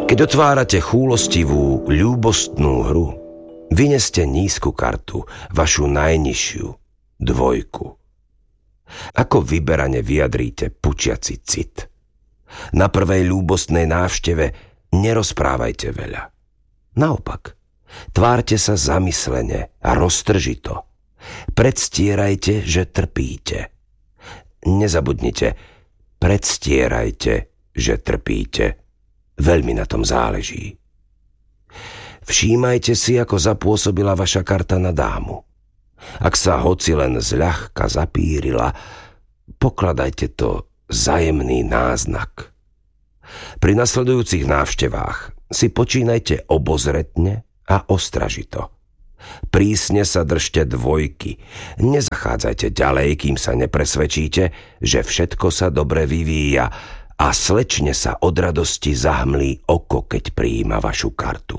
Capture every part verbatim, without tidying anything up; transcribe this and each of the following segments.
Keď otvárate chúlostivú, ľúbostnú hru, vyneste nízku kartu, vašu najnižšiu, dvojku. Ako vyberane vyjadríte pučiaci cit? Na prvej ľúbostnej návšteve nerozprávajte veľa. Naopak, tvárte sa zamyslene a roztržito. Predstierajte, že trpíte. Nezabudnite, predstierajte, že trpíte. Veľmi na tom záleží. Všímajte si, ako zapôsobila vaša karta na dámu. Ak sa hoci len zľahka zapírila, pokladajte to za jemný náznak. Pri nasledujúcich návštevách si počínajte obozretne a ostražito. Prísne sa držte dvojky. Nezachádzajte ďalej, kým sa nepresvedčíte, že všetko sa dobre vyvíja a slečne sa od radosti zahmlí oko, keď prijíma vašu kartu.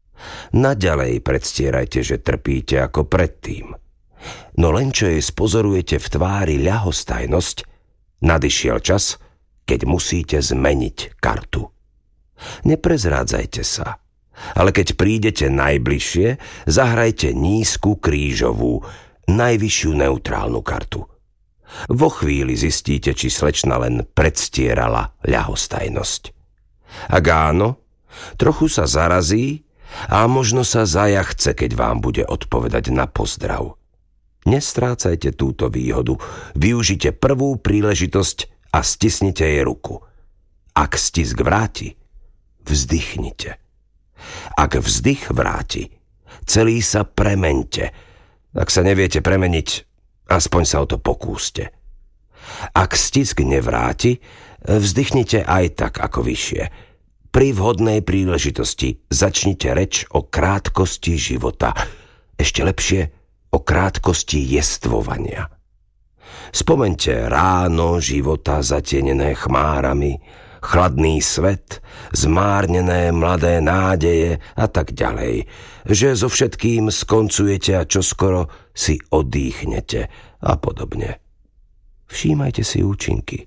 Naďalej predstierajte, že trpíte ako predtým. No len čo jej spozorujete v tvári ľahostajnosť, nadišiel čas, keď musíte zmeniť kartu. Neprezrádzajte sa, ale keď prídete najbližšie, zahrajte nízku krížovú, najvyššiu neutrálnu kartu. Vo chvíli zistíte, či slečna len predstierala ľahostajnosť. Ak áno, trochu sa zarazí a možno sa zajachce, keď vám bude odpovedať na pozdrav. Nestrácajte túto výhodu, využite prvú príležitosť a stisnite jej ruku. Ak stisk vráti, vzdychnite. Ak vzdych vráti, celý sa premente. Ak sa neviete premeniť, aspoň sa o to pokúste. Ak stisk nevráti, vzdychnite aj tak ako vyššie. Pri vhodnej príležitosti začnite reč o krátkosti života. Ešte lepšie o krátkosti jestvovania. Spomeňte ráno života zatienené chmárami, chladný svet, zmárnené mladé nádeje a tak ďalej, že so všetkým skoncujete a čoskoro si odýchnete a podobne. Všímajte si účinky.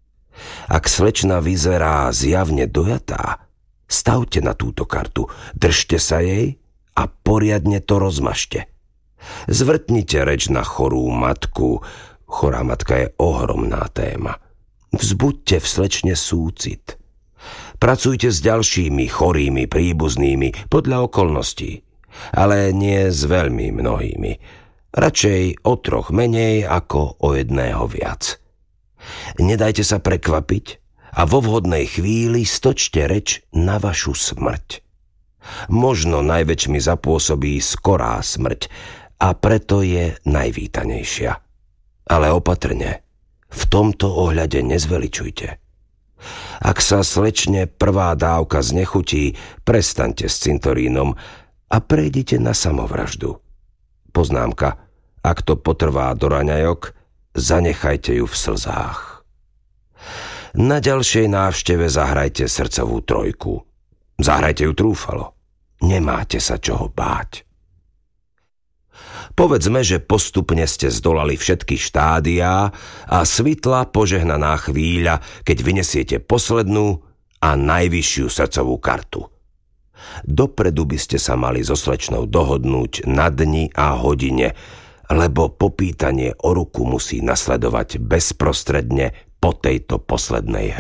Ak slečna vyzerá zjavne dojatá, stavte na túto kartu, držte sa jej a poriadne to rozmažte. Zvrtnite reč na chorú matku. Chorá matka je ohromná téma. Vzbuďte v slečne súcit. Pracujte s ďalšími chorými príbuznými podľa okolností, ale nie s veľmi mnohými. Radšej o troch menej ako o jedného viac. Nedajte sa prekvapiť a vo vhodnej chvíli stočte reč na vašu smrť. Možno najväčšmi zapôsobí skorá smrť a preto je najvítanejšia. Ale opatrne. V tomto ohľade nezveličujte. Ak sa slečne prvá dávka znechutí, prestaňte s cintorínom a prejdite na samovraždu. Poznámka: ak to potrvá do raňajok, zanechajte ju v slzách. Na ďalšej návšteve zahrajte srdcovú trojku. Zahrajte ju trúfalo. Nemáte sa čoho báť. Povedzme, že postupne ste zdolali všetky štádiá a svitla požehnaná chvíľa, keď vynesiete poslednú a najvyššiu srdcovú kartu. Dopredu by ste sa mali so slečnou dohodnúť na dni a hodine, lebo popýtanie o ruku musí nasledovať bezprostredne po tejto poslednej hre.